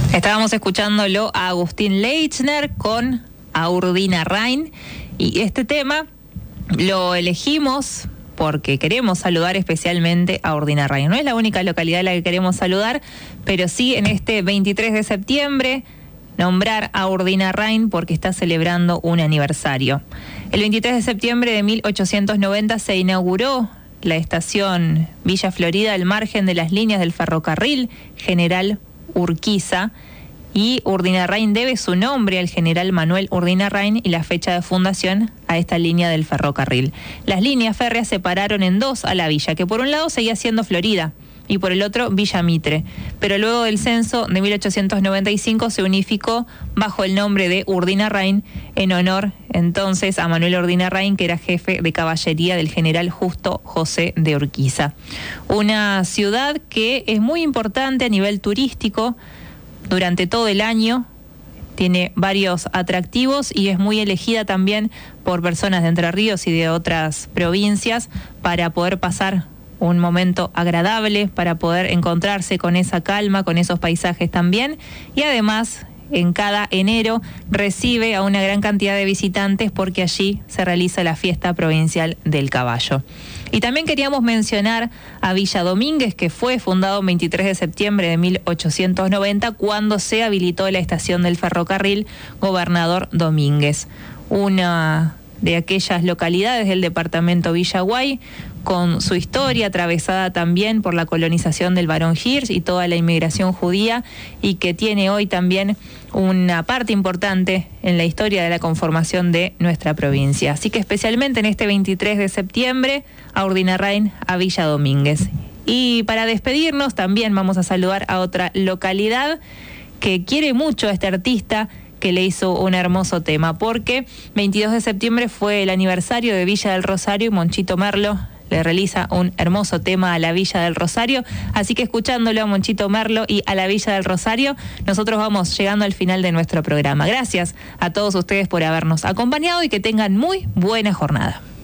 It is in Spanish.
Estábamos escuchándolo a Agustín Lechner con Aurdina Rain, y este tema lo elegimos porque queremos saludar especialmente a Aurdina Rain. No es la única localidad a la que queremos saludar, pero sí en este 23 de septiembre nombrar a Aurdina Rain porque está celebrando un aniversario. El 23 de septiembre de 1890 se inauguró la estación Villa Florida al margen de las líneas del ferrocarril General Urquiza, y Aurdina Rain debe su nombre al general Manuel Aurdina Rain y la fecha de fundación a esta línea del ferrocarril. Las líneas férreas separaron en dos a la villa, que por un lado seguía siendo Florida y por el otro Villa Mitre, pero luego del censo de 1895 se unificó bajo el nombre de Aurdina Rain en honor entonces a Manuel Aurdina Rain, que era jefe de caballería del general Justo José de Urquiza. Una ciudad que es muy importante a nivel turístico durante todo el año, tiene varios atractivos y es muy elegida también por personas de Entre Ríos y de otras provincias para poder pasar un momento agradable, para poder encontrarse con esa calma, con esos paisajes también, y además en cada enero recibe a una gran cantidad de visitantes porque allí se realiza la fiesta provincial del caballo. Y también queríamos mencionar a Villa Domínguez, que fue fundado el 23 de septiembre de 1890 cuando se habilitó la estación del ferrocarril Gobernador Domínguez, una de aquellas localidades del departamento Villaguay, con su historia atravesada también por la colonización del Barón Hirsch y toda la inmigración judía, y que tiene hoy también una parte importante en la historia de la conformación de nuestra provincia. Así que especialmente en este 23 de septiembre, a Aurdina Rain, a Villa Domínguez. Y para despedirnos también vamos a saludar a otra localidad que quiere mucho a este artista, que le hizo un hermoso tema, porque 22 de septiembre fue el aniversario de Villa del Rosario y Monchito Merlo le realiza un hermoso tema a la Villa del Rosario. Así que escuchándolo a Monchito Merlo y a la Villa del Rosario, nosotros vamos llegando al final de nuestro programa. Gracias a todos ustedes por habernos acompañado y que tengan muy buena jornada.